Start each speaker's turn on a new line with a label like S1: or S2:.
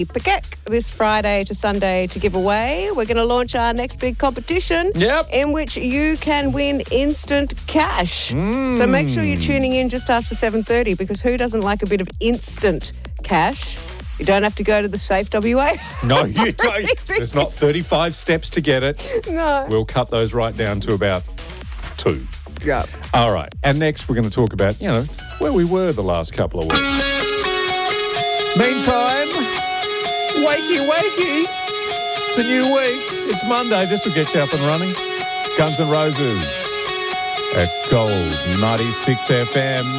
S1: Pekek this Friday to Sunday to give away. We're going to launch our next big competition in which you can win instant cash. So make sure you're tuning in just after 7:30 because who doesn't like a bit of instant cash? You don't have to go to the safe WA.
S2: No, you don't. There's not 35 steps to get it.
S1: No.
S2: We'll cut those right down to about 2.
S1: Yep.
S2: All right. And next we're going to talk about, where we were the last couple of weeks. Meantime, wakey. It's a new week. It's Monday. This will get you up and running. Guns N' Roses at Gold 96 FM.